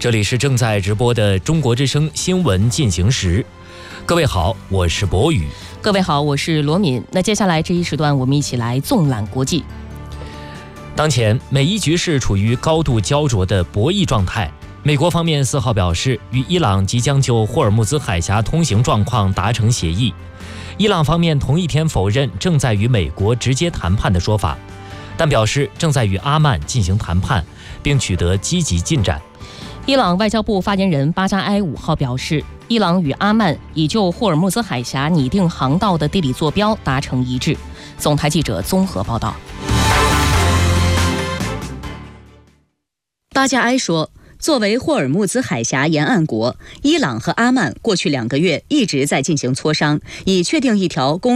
这里是正在直播的中国之声新闻进行时。各位好，我是博宇。 各位好，我是罗敏。那接下来这一时段，我们一起来纵览国际。 当前，美伊局势处于高度焦灼的博弈状态。美国方面4号表示，与伊朗即将就霍尔木兹海峡通行状况达成协议。伊朗方面同一天否认正在与美国直接谈判的说法，但表示正在与阿曼进行谈判，并取得积极进展。 伊朗外交部发言人巴扎埃5号表示，伊朗与阿曼已就霍尔木兹海峡拟定航道的地理坐标达成一致。总台记者综合报道。 巴扎埃说，作为霍尔木兹海峡沿岸国，伊朗和阿曼过去2个月一直在进行磋商，以确定一条